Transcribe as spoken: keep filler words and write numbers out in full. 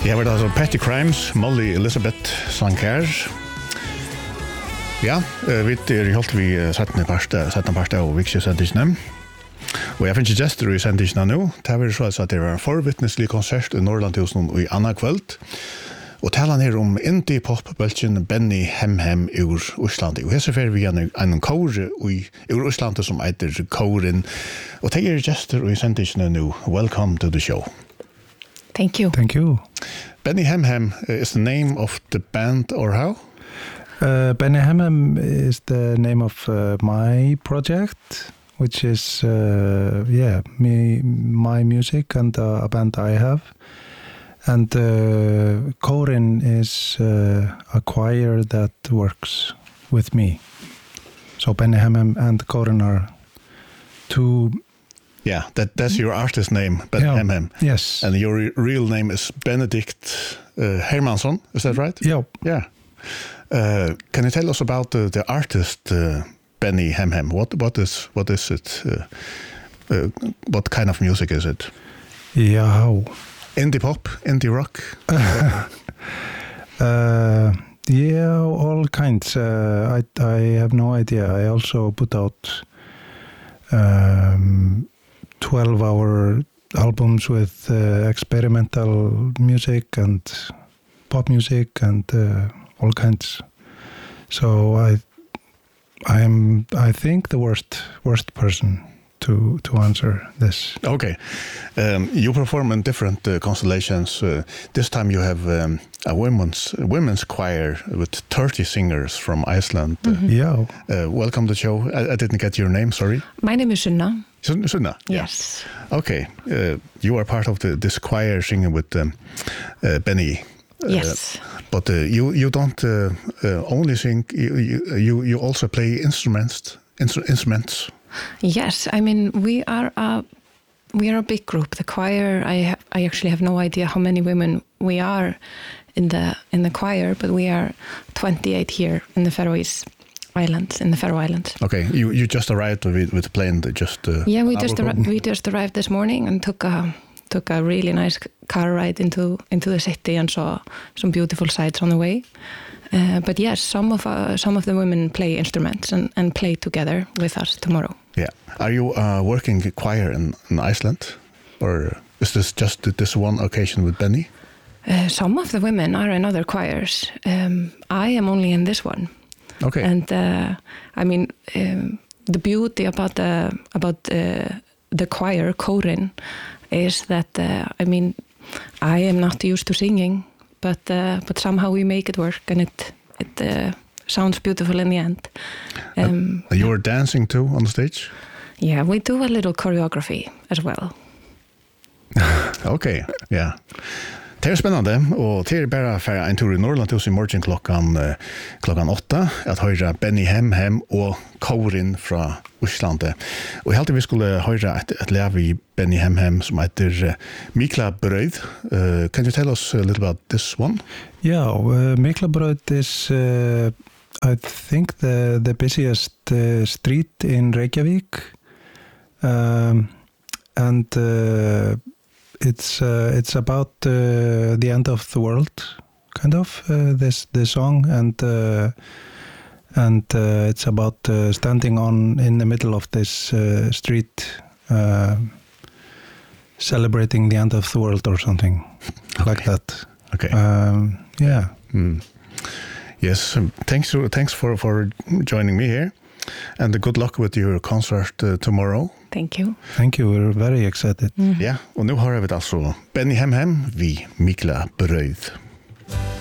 Ja, var det altså Petty Crimes, Molly Elizabeth Sankar. Ja, vi er i holdt vi settende part av Viksjøsendisene. Og jeg finner ikke gestur i sendisene nå. Det var så at det var en forvittneslig konsert i Norrlandhusen i Anna kveld. Og taler her om indie-pop-bølgen Benny Hemhem ur Oslandet. Og her ser vi en, en kåre ur Oslandet som heter Kåren. Og det er gestur i sendisene nå. Welcome to the show. Thank you. Thank you. Benny Hemhem is the name of the band, or how? Uh, Benny Hemhem is the name of uh, my project, which is, uh, yeah, me, my music and uh, a band I have. And uh, Kåren is uh, a choir that works with me. So Benny Hemhem and Kåren are two. Yeah, that that's your artist name, Ben yeah. Hemhem. Yes. And your real name is Benedict uh, Hermansson, is that right? Yeah. Yeah. Uh, can you tell us about the, the artist uh, Benny Hemhem? What what is what is it? Uh, uh, what kind of music is it? Yeah. Indie pop, indie rock. uh, yeah, all kinds. Uh, I I have no idea. I also put out um, twelve-hour albums with uh, experimental music and pop music and uh, all kinds. So I, I am, I think, the worst worst person to to answer this. Okay, um, you perform in different uh, constellations. Uh, this time you have um, a women's women's choir with thirty singers from Iceland. Mm-hmm. Uh, yeah. Uh, welcome to the show. I, I didn't get your name. Sorry. My name is Sunna. Sunna. Yes. Yeah. Okay. Uh, you are part of the this choir singing with um, uh, Benny. Uh, yes. But uh, you you don't uh, uh, only sing. You, you you also play instruments. Instru- instruments. Yes, I mean we are a we are a big group. The choir. I ha- I actually have no idea how many women we are in the in the choir, but we are twenty-eight here in the Faroese Islands, in the Faroe Islands. Okay, you you just arrived with with the plane. Just uh, yeah, we just arri- we just arrived this morning and took a took a really nice car ride into into the city and saw some beautiful sights on the way. Uh, but yes, some of uh, some of the women play instruments and, and play together with us tomorrow. Yeah. Are you uh, working choir in, in Iceland? Or is this just this one occasion with Benny? Uh, some of the women are in other choirs. Um, I am only in this one. Okay. And uh, I mean, um, the beauty about the, about uh, the choir, Kåren, is that, uh, I mean, I am not used to singing, but uh, but somehow we make it work and it it uh, sounds beautiful in the end. Um, uh, you were dancing too on the stage? Yeah, we do a little choreography as well. Okay, yeah. Det er spennende, og det er bare for en tur i Norrlandhuset i morgen klokken, uh, klokken åtta, at høre Benny Hemhem og Kåren fra Oslandet. Og jeg halte vi skulle høre et, et leve i Benny Hemhem som heter uh, Mikla Brød. Uh, can you tell us a little about this one? Yeah, uh, Mikla Brød is, uh, I think, the, the busiest uh, street in Reykjavik. Um, and uh, it's uh, it's about uh, the end of the world, kind of, uh, this the song, and uh, and uh, it's about uh, standing on in the middle of this uh, street, uh, celebrating the end of the world or something. Okay. Like that. Okay. Um, yeah. Mm. Yes. Um, thanks. Thanks for for joining me here, and good luck with your concert uh, tomorrow. Thank you. Thank you. We're very excited. Mm. Ja, og nu har vi altså Benny Hemhem vi Mikla Brød.